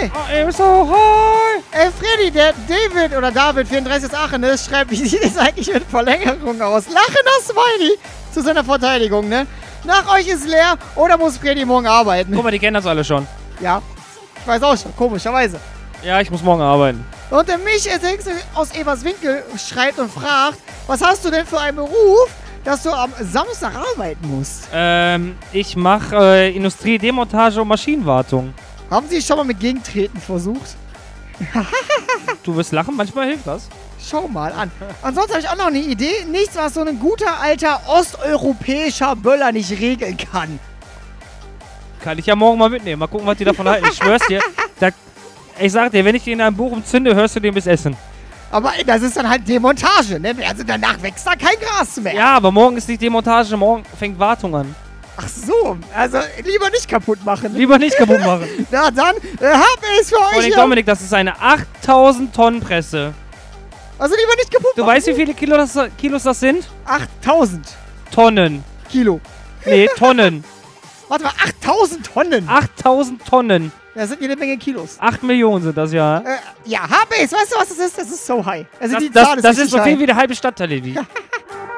So, hi! Freddy, der David oder David 34 Aachen ist, schreibt, wie sieht es eigentlich mit Verlängerung aus? Lachender Smiley zu seiner Verteidigung, ne? Nach euch ist leer oder muss Freddy morgen arbeiten? Guck mal, die kennen das alle schon. Ja, ich weiß auch schon, komischerweise. Ja, ich muss morgen arbeiten. Und der Mich aus Everswinkel schreibt und fragt, was hast du denn für einen Beruf, dass du am Samstag arbeiten musst? Ich mache Industrie, Demontage und Maschinenwartung. Haben Sie schon mal mit Gegentreten versucht? Du wirst lachen, manchmal hilft das. Schau mal an. Ansonsten habe ich auch noch eine Idee. Nichts, was so ein guter alter osteuropäischer Böller nicht regeln kann. Kann ich ja morgen mal mitnehmen. Mal gucken, was die davon halten. Ich schwör's dir. Ich sag dir, wenn ich den in einem Bochum zünde, hörst du den bis Essen. Aber das ist dann halt Demontage, ne? Also danach wächst da kein Gras mehr. Ja, aber morgen ist nicht Demontage, morgen fängt Wartung an. Ach so, also lieber nicht kaputt machen. Lieber nicht kaputt machen. Na dann, hab ich für euch hier. Dominik, das ist eine 8000 Tonnen Presse. Also lieber nicht kaputt Du machen. weißt, wie viele Kilos das sind? 8000 Tonnen. Kilo. Nee, Tonnen. Warte mal, 8000 Tonnen. 8000 Tonnen. Das sind jede Menge Kilos. 8 Millionen sind das, ja. Ja, hab ich's. Weißt du, was das ist? Das ist so high. Also Das, die das, Zahl das ist so richtig viel high. wie der halbe Stadtteil, Levi.